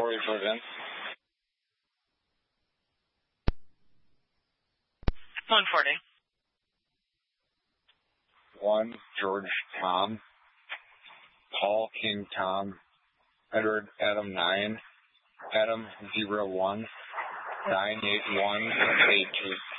Corey for Vince. 140. 1 George Tom, Paul King Tom, Edward Adam 9, Adam 01, 98182.